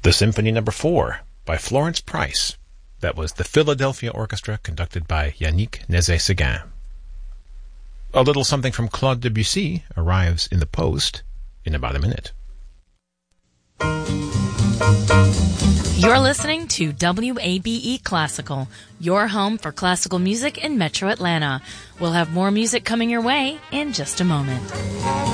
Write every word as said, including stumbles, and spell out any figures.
The Symphony Number four by Florence Price. That was the Philadelphia Orchestra conducted by Yannick Nézet-Séguin. A little something from Claude Debussy arrives in the post in about a minute. You're listening to W A B E Classical, your home for classical music in Metro Atlanta. We'll have more music coming your way in just a moment.